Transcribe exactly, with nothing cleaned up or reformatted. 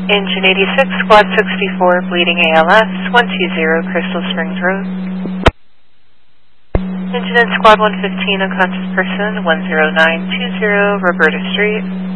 Engine eighty-six, Squad sixty-four, bleeding A L S, one two zero, Crystal Springs Road. Engine in Squad one fifteen, unconscious person, one zero nine two zero, Roberta Street.